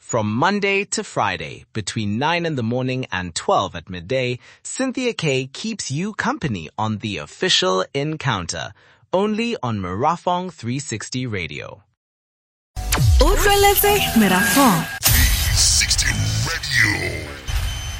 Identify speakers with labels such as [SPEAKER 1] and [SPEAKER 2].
[SPEAKER 1] From Monday to Friday, between 9 in the morning and 12 at midday, Cynthia K keeps you company on the official Encounter, only on Merafong 360 Radio.
[SPEAKER 2] Utlweletse Merafong
[SPEAKER 3] 360 Radio.